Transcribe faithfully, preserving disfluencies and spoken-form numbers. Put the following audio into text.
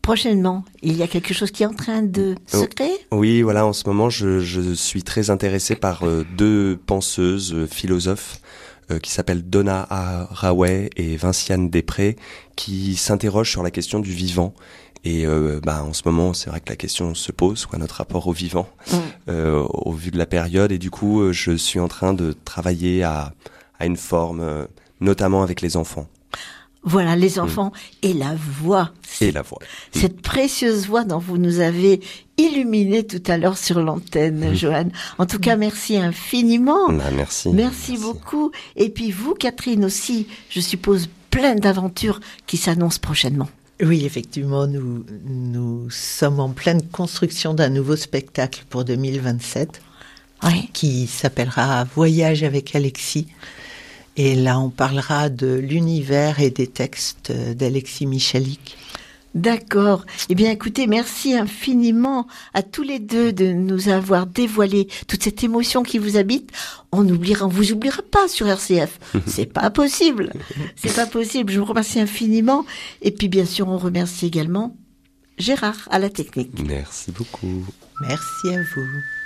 prochainement, il y a quelque chose qui est en train de se créer ? Oui, voilà, en ce moment, je, je suis très intéressé par euh, deux penseuses, euh, philosophes, euh, qui s'appellent Donna Haraway et Vinciane Després, qui s'interrogent sur la question du vivant. Et euh, bah, en ce moment, c'est vrai que la question se pose, quoi, notre rapport au vivant, mmh. euh, au vu de la période. Et du coup, euh, je suis en train de travailler à, à une forme, euh, notamment avec les enfants. Voilà, les enfants mmh. et la voix. Et la voix. Cette mmh. précieuse voix dont vous nous avez illuminé tout à l'heure sur l'antenne, mmh. Joanne. En tout mmh. cas, merci infiniment. Bah, merci. Merci. Merci beaucoup. Et puis vous, Catherine, aussi, je suppose, plein d'aventures qui s'annoncent prochainement. Oui, effectivement, nous, nous sommes en pleine construction d'un nouveau spectacle pour deux mille vingt-sept oui. qui s'appellera Voyage avec Alexis. Et là, on parlera de l'univers et des textes d'Alexis Michalik. D'accord. Eh bien, écoutez, merci infiniment à tous les deux de nous avoir dévoilé toute cette émotion qui vous habite. On n'oubliera, on vous oubliera pas sur R C F. C'est pas possible. C'est pas possible. Je vous remercie infiniment. Et puis, bien sûr, on remercie également Gérard à la technique. Merci beaucoup. Merci à vous.